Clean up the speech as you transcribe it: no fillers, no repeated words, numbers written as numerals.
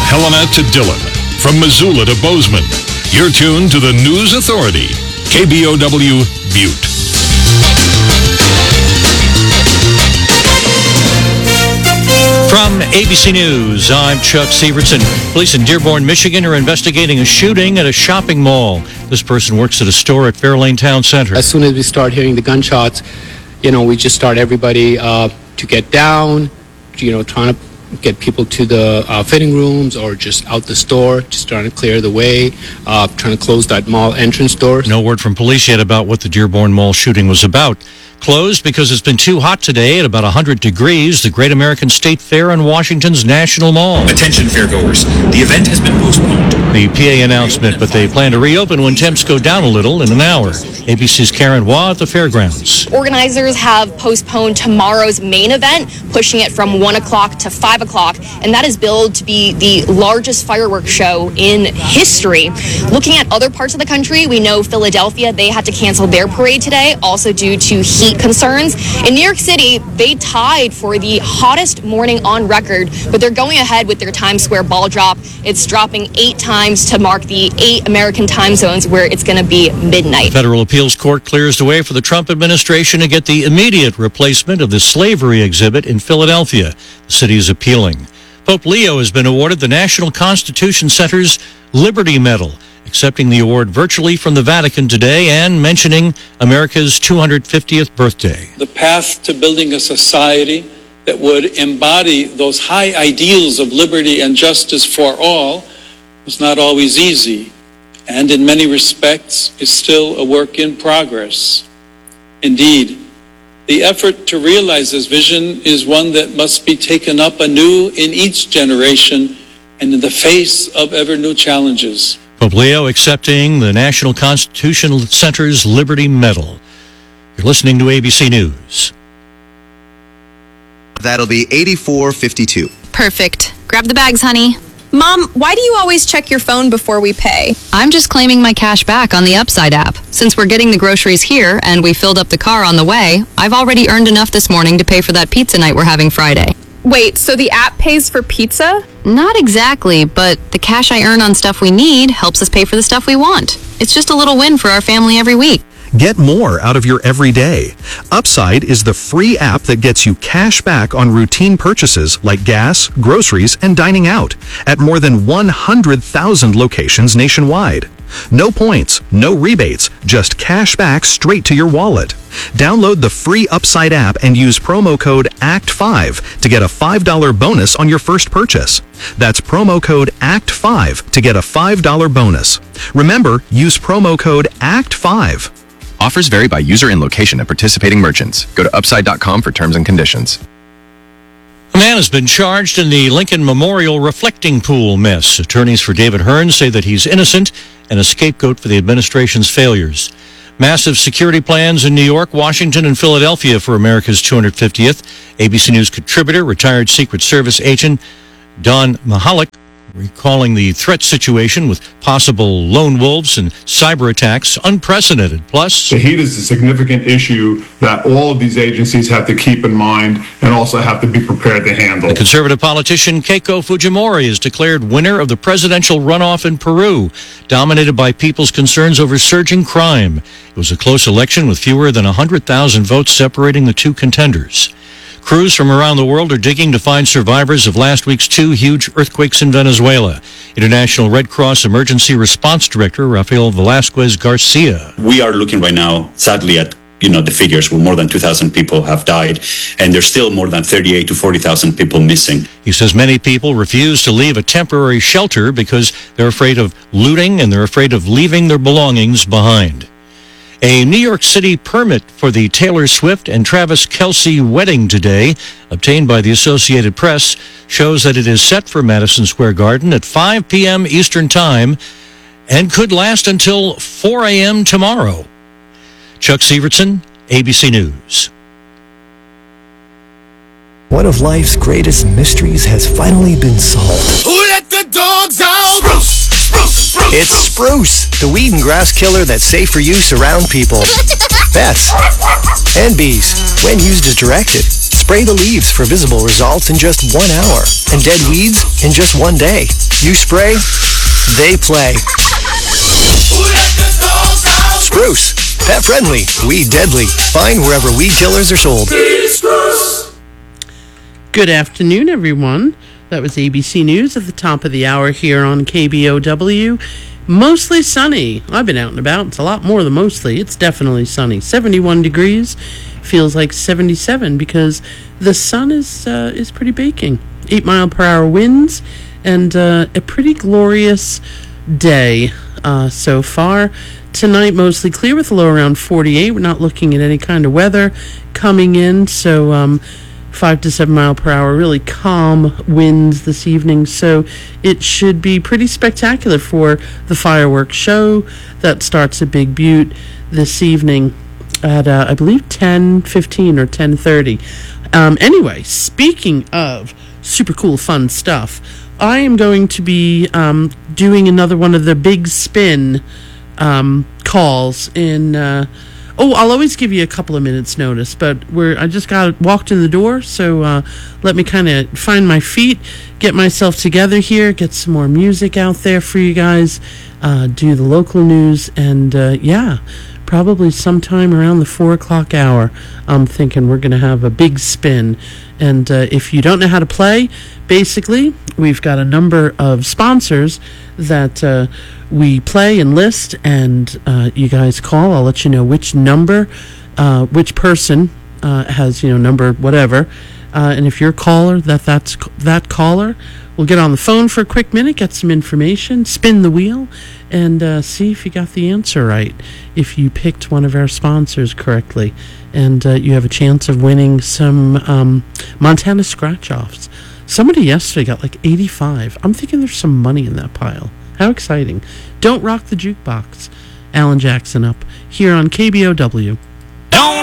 Helena to Dillon, from Missoula to Bozeman. You're tuned to the News Authority, KBOW Butte. From ABC News, I'm Chuck Severson. Police in Dearborn, Michigan are investigating a shooting at a shopping mall. This person works at a store at Fairlane Town Center. As soon as we start hearing the gunshots, we just start everybody to get down, trying to get people to the fitting rooms or just out the store, just trying to clear the way, trying to close that mall entrance door. No word from police yet about what the Dearborn Mall shooting was about. Closed because it's been too hot today at about 100 degrees, the Great American State Fair in Washington's National Mall. Attention fairgoers, the event has been postponed. The PA announcement, but they plan to reopen when temps go down a little in an hour. ABC's Karen Waugh at the fairgrounds. Organizers have postponed tomorrow's main event, pushing it from 1 o'clock to 5 o'clock, and that is billed to be the largest fireworks show in history. Looking at other parts of the country, we know Philadelphia, they had to cancel their parade today, also due to heat concerns. In New York City, they tied for the hottest morning on record, but they're going ahead with their Times Square ball drop. It's dropping 8 times to mark the 8 American time zones where it's going to be midnight. The Federal Appeals Court clears the way for the Trump administration to get the immediate replacement of the slavery exhibit in Philadelphia. The city is appealing. Pope Leo has been awarded the National Constitution Center's Liberty Medal, accepting the award virtually from the Vatican today and mentioning America's 250th birthday. The path to building a society that would embody those high ideals of liberty and justice for all was not always easy, and in many respects is still a work in progress. Indeed, the effort to realize this vision is one that must be taken up anew in each generation and in the face of ever new challenges. Pope Leo accepting the National Constitution Center's Liberty Medal. You're listening to ABC News. That'll be $84.52. Perfect. Grab the bags, honey. Mom, why do you always check your phone before we pay? I'm just claiming my cash back on the Upside app. Since we're getting the groceries here and we filled up the car on the way, I've already earned enough this morning to pay for that pizza night we're having Friday. Wait, so the app pays for pizza? Not exactly, but the cash I earn on stuff we need helps us pay for the stuff we want. It's just a little win for our family every week. Get more out of your everyday. Upside is the free app that gets you cash back on routine purchases like gas, groceries, and dining out at more than 100,000 locations nationwide. No points, no rebates, just cash back straight to your wallet. Download the free Upside app and use promo code ACT5 to get a $5 bonus on your first purchase. That's promo code ACT5 to get a $5 bonus. Remember, use promo code ACT5. Offers vary by user and location at participating merchants. Go to upside.com for terms and conditions. A man has been charged in the Lincoln Memorial reflecting pool mess. Attorneys for David Hearn say that he's innocent and a scapegoat for the administration's failures. Massive security plans in New York, Washington, and Philadelphia for America's 250th. ABC News contributor, retired Secret Service agent Don Mahalik, recalling the threat situation with possible lone wolves and cyber attacks unprecedented. Plus, the heat is a significant issue that all of these agencies have to keep in mind and also have to be prepared to handle. The conservative politician Keiko Fujimori is declared winner of the presidential runoff in Peru, dominated by people's concerns over surging crime. It was a close election with fewer than 100,000 votes separating the two contenders. Crews from around the world are digging to find survivors of last week's 2 huge earthquakes in Venezuela. International Red Cross Emergency Response Director Rafael Velasquez Garcia. We are looking right now, sadly, at the figures where more than 2,000 people have died, and there's still more than 38 to 40,000 people missing. He says many people refuse to leave a temporary shelter because they're afraid of looting and they're afraid of leaving their belongings behind. A New York City permit for the Taylor Swift and Travis Kelce wedding today, obtained by the Associated Press, shows that it is set for Madison Square Garden at 5 p.m. Eastern Time and could last until 4 a.m. tomorrow. Chuck Severson, ABC News. One of life's greatest mysteries has finally been solved. Who let the dogs out? Spruce! It's Spruce, the weed and grass killer that's safe for use around people, pets, and bees. When used as directed, spray the leaves for visible results in just 1 hour and dead weeds in just 1 day. You spray, they play. Spruce, pet friendly, weed deadly. Find wherever weed killers are sold. Good afternoon, everyone. That was ABC News at the top of the hour here on KBOW. Mostly sunny. I've been out and about. It's a lot more than mostly. It's definitely sunny. 71 degrees. Feels like 77 because the sun is pretty baking. 8-mile-per-hour winds and a pretty glorious day so far. Tonight, mostly clear with a low around 48. We're not looking at any kind of weather coming in, so 5 to 7 mile per hour, really calm winds this evening. So it should be pretty spectacular for the fireworks show that starts at Big Butte this evening at, I believe, 10:15 or 10:30. Anyway, speaking of super cool, fun stuff, I am going to be doing another one of the Big Spin calls in... I'll always give you a couple of minutes notice, but I just walked in the door, so let me kind of find my feet, get myself together here, get some more music out there for you guys, do the local news, and probably sometime around the 4 o'clock hour, I'm thinking we're going to have a Big Spin. And if you don't know how to play, basically, we've got a number of sponsors that we play and list, and you guys call. I'll let you know which number, which person has, number whatever. And if you're a caller, that's that caller, we'll get on the phone for a quick minute, get some information, spin the wheel, and see if you got the answer right, if you picked one of our sponsors correctly. And you have a chance of winning some Montana scratch-offs. Somebody yesterday got like 85. I'm thinking there's some money in that pile. How exciting. Don't rock the jukebox. Alan Jackson up here on KBOW.